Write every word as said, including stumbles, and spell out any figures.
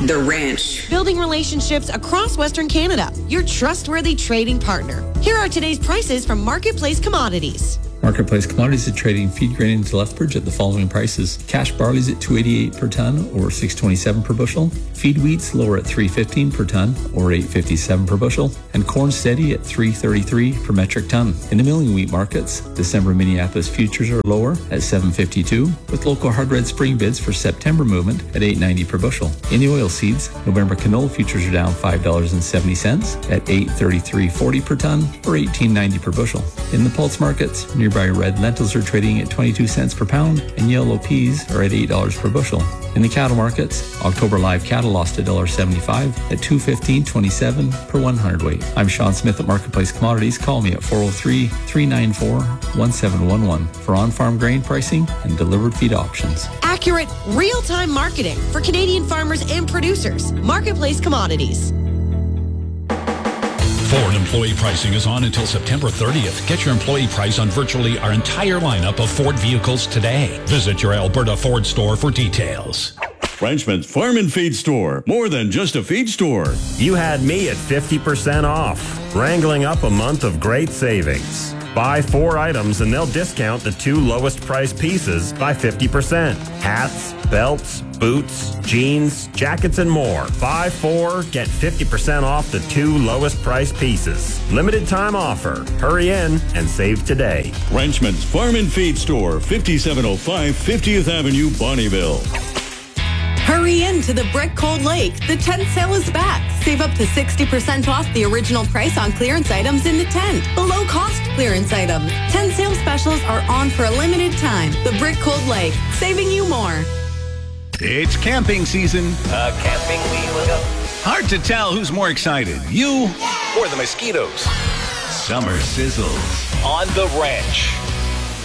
The Ranch. Building relationships across Western Canada. Your trustworthy trading partner. Here are today's prices from Marketplace Commodities. Marketplace Commodities is trading feed grain into Lethbridge at the following prices. Cash barley's at two eighty-eight per ton or six twenty-seven per bushel. Feed wheat's lower at three fifteen per ton or eight fifty-seven per bushel. And corn steady at three thirty-three per metric ton. In the milling wheat markets, December Minneapolis futures are lower at seven fifty-two, with local hard red spring bids for September movement at eight ninety per bushel. In the oil seeds, November canola futures are down five dollars and seventy cents at eight thirty-three forty per ton or eighteen ninety per bushel. In the pulse markets, nearby red lentils are trading at twenty-two cents per pound and yellow peas are at eight dollars per bushel. In the cattle markets, October live cattle lost one dollar seventy-five at two fifteen twenty-seven per one hundredweight. I'm Sean Smith at Marketplace Commodities. Call me at four oh three, three nine four, one seven one one for on-farm grain pricing and delivered feed options. Accurate, real-time marketing for Canadian farmers and producers. Marketplace Commodities. Ford employee pricing is on until September thirtieth. Get your employee price on virtually our entire lineup of Ford vehicles today. Visit your Alberta Ford store for details. Frenchman's Farm and Feed Store. More than just a feed store. You had me at fifty percent off. Wrangling up a month of great savings. Buy four items and they'll discount the two lowest price pieces by fifty percent. Hats, belts, boots, jeans, jackets, and more. Buy four, get fifty percent off the two lowest price pieces. Limited time offer. Hurry in and save today. Frenchman's Farm and Feed Store, fifty-seven oh five fiftieth Avenue, Bonnyville. Hurry in to the Brick Cold Lake. The tent sale is back. Save up to sixty percent off the original price on clearance items in the tent. Below cost clearance items. Tent sale specials are on for a limited time. The Brick Cold Lake, saving you more. It's camping season. A camping we look up. Hard to tell who's more excited, you or the mosquitoes. Summer sizzles on the ranch.